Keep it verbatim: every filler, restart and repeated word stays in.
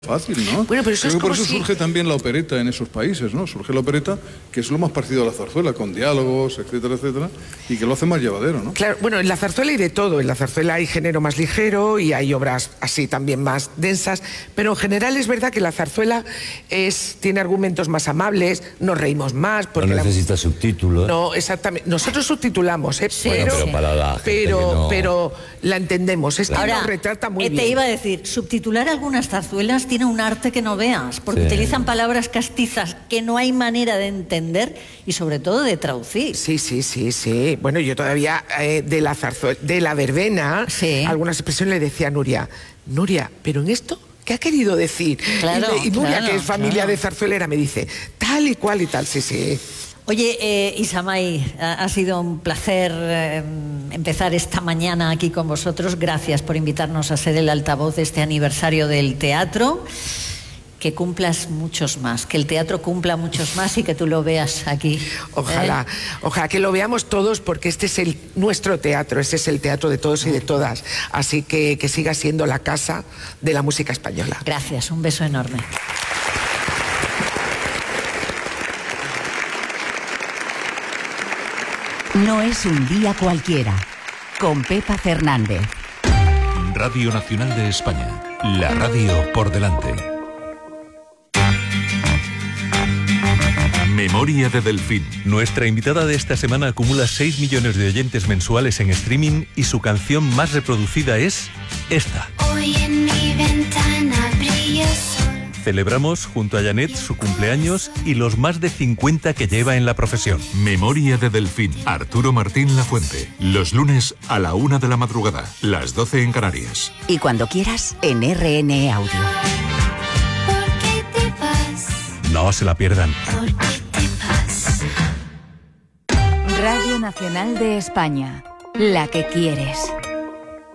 Fácil, ¿no? Bueno, pero eso Creo es que por como eso si... surge también la opereta en esos países, ¿no? Surge la opereta, que es lo más parecido a la zarzuela, con diálogos, etcétera, etcétera, y que lo hace más llevadero, ¿no? Claro, bueno, en la zarzuela hay de todo. En la zarzuela hay género más ligero y hay obras así también más densas, pero en general es verdad que la zarzuela es, tiene argumentos más amables, nos reímos más. Porque no necesita la... subtítulos. No, exactamente. Nosotros subtitulamos, ¿eh? Bueno, pero, pero para la gente pero, que no... pero la entendemos. Es que Ahora, nos retrata muy eh, bien. Te iba a decir, subtitular algunas zarzuelas tiene un arte que no veas, porque Sí. utilizan palabras castizas que no hay manera de entender y sobre todo de traducir. Sí, sí, sí, sí. Bueno, yo todavía eh, de la zarzuela, de la verbena, Sí. algunas expresiones le decía a Nuria, Nuria, ¿pero en esto qué ha querido decir? Claro, y, me- y Nuria, claro, que es familia claro. de zarzuelera, me dice, tal y cual y tal, sí, sí. Oye, eh, Isamay, ha, ha sido un placer eh, empezar esta mañana aquí con vosotros. Gracias por invitarnos a ser el altavoz de este aniversario del teatro. Que cumplas muchos más, que el teatro cumpla muchos más y que tú lo veas aquí. Ojalá, ¿Eh? ojalá que lo veamos todos, porque este es el nuestro teatro, ese es el teatro de todos y de todas. Así que que siga siendo la casa de la música española. Gracias, un beso enorme. No es un día cualquiera, con Pepa Fernández. Radio Nacional de España, la radio por delante. Memoria de Delfín. Nuestra invitada de esta semana acumula seis millones de oyentes mensuales en streaming y su canción más reproducida es esta. Hoy en mi ventana brilla el sol. Celebramos junto a Janet su cumpleaños y los más de cincuenta que lleva en la profesión. Memoria de Delfín. Arturo Martín Lafuente. Los lunes a la una de la madrugada, las doce en Canarias. Y cuando quieras, en R N E Audio. ¿Por qué te vas? No se la pierdan. ¿Por qué te vas? Radio Nacional de España, la que quieres.